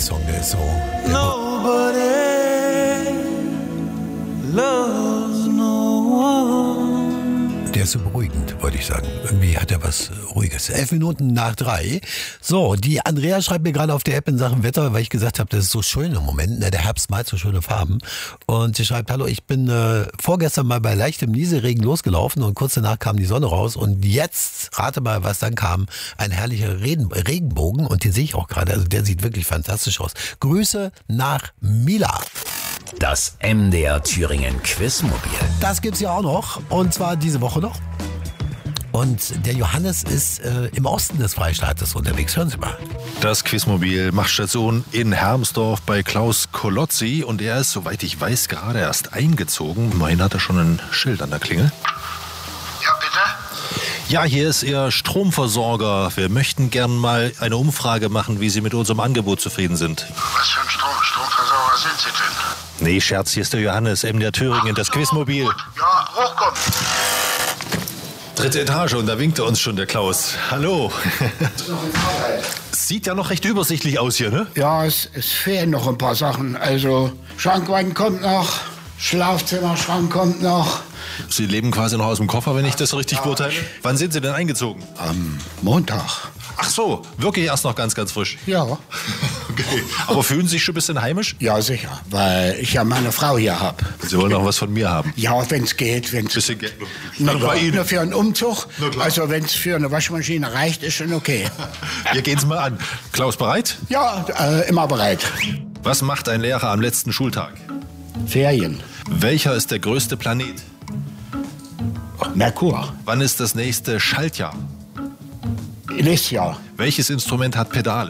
Song, der ist so... Nobody loves no one. Der ist so beruhigend, wollte ich sagen. Irgendwie hat er was Ruhiges. 11 Minuten nach 3. So, die Andrea schreibt mir gerade auf der App in Sachen Wetter, weil ich gesagt habe, das ist so schön im Moment. Der Herbst malt so schöne Farben. Und sie schreibt, hallo, ich bin vorgestern mal bei leichtem Nieselregen losgelaufen und kurz danach kam die Sonne raus. Und jetzt, rate mal, was dann kam, ein herrlicher Regenbogen. Und den sehe ich auch gerade, also der sieht wirklich fantastisch aus. Grüße nach Mila. Das MDR Thüringen Quizmobil. Das gibt's ja auch noch. Und zwar diese Woche noch. Und der Johannes ist im Osten des Freistaates unterwegs. Hören Sie mal. Das Quizmobil macht Station in Hermsdorf bei Klaus Kolozzi. Und er ist, soweit ich weiß, gerade erst eingezogen. Immerhin hat er schon ein Schild an der Klingel. Ja, bitte? Ja, hier ist Ihr Stromversorger. Wir möchten gern mal eine Umfrage machen, wie Sie mit unserem Angebot zufrieden sind. Was für ein Stromversorger sind Sie denn? Nee, Scherz, hier ist der Johannes, MDR Thüringen, das Quizmobil. Gut. Ja, hochkommen. 3. Etage und da winkt uns schon der Klaus. Hallo. Sieht ja noch recht übersichtlich aus hier, ne? Ja, es fehlen noch ein paar Sachen. Also Schrankwand kommt noch, Schlafzimmerschrank kommt noch. Sie leben quasi noch aus dem Koffer, wenn ich das richtig beurteile. Wann sind Sie denn eingezogen? Am Montag. Ach so, wirklich erst noch ganz, ganz frisch. Ja. Okay. Aber fühlen Sie sich schon ein bisschen heimisch? Ja, sicher, weil ich ja meine Frau hier habe. Sie wollen auch was von mir haben. Ja, wenn es geht. Bisschen Geld. Nur bei Ihnen. für einen Umzug. Na klar. Also wenn es für eine Waschmaschine reicht, ist schon okay. Wir gehen's mal an. Klaus, bereit? Ja, immer bereit. Was macht ein Lehrer am letzten Schultag? Ferien. Welcher ist der größte Planet? Merkur. Wann ist das nächste Schaltjahr? Nächstes Jahr. Welches Instrument hat Pedale?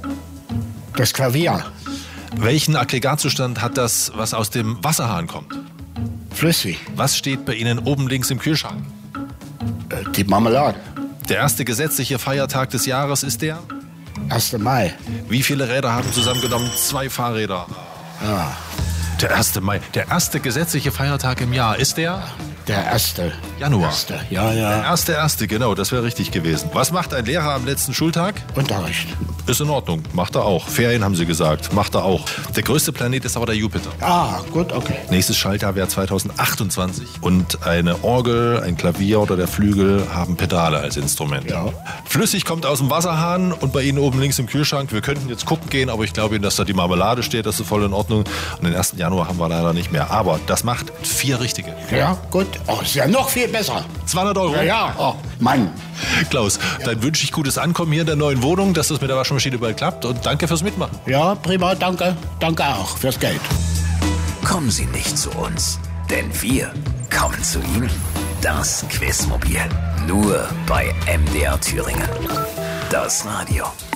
Das Klavier. Welchen Aggregatzustand hat das, was aus dem Wasserhahn kommt? Flüssig. Was steht bei Ihnen oben links im Kühlschrank? Die Marmelade. Der erste gesetzliche Feiertag des Jahres ist der? 1. Mai. Wie viele Räder haben zusammengenommen 2 Fahrräder? Ja. Der 1. Mai. Der erste gesetzliche Feiertag im Jahr ist der? Der 1. Januar. Ja, ja. Der erste, genau, das wäre richtig gewesen. Was macht ein Lehrer am letzten Schultag? Unterricht. Ist in Ordnung, macht er auch. Ferien haben Sie gesagt, macht er auch. Der größte Planet ist aber der Jupiter. Ah, gut, okay. Nächstes Schaltjahr wäre 2028. Und eine Orgel, ein Klavier oder der Flügel haben Pedale als Instrument. Ja. Flüssig kommt aus dem Wasserhahn und bei Ihnen oben links im Kühlschrank. Wir könnten jetzt gucken gehen, aber ich glaube Ihnen, dass da die Marmelade steht. Das ist voll in Ordnung. Und den 1. Januar haben wir leider nicht mehr. Aber das macht 4 richtige. Ja, gut. Oh, ist ja noch viel besser. 200 Euro. Ja, ja. Oh, Mann. Klaus, dann wünsche ich gutes Ankommen hier in der neuen Wohnung, dass das mit der Waschmaschine bald klappt und danke fürs Mitmachen. Ja, prima, danke. Danke auch fürs Geld. Kommen Sie nicht zu uns, denn wir kommen zu Ihnen. Das Quizmobil. Nur bei MDR Thüringen. Das Radio.